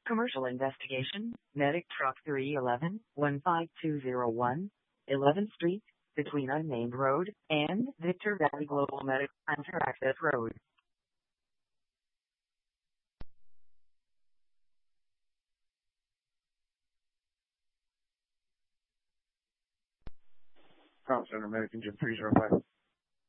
Commercial investigation, Medic Truck 311, 15201, 11th Street, between Unnamed Road and Victor Valley Global Medical Center Access Road. Call Center Medic Engine 305.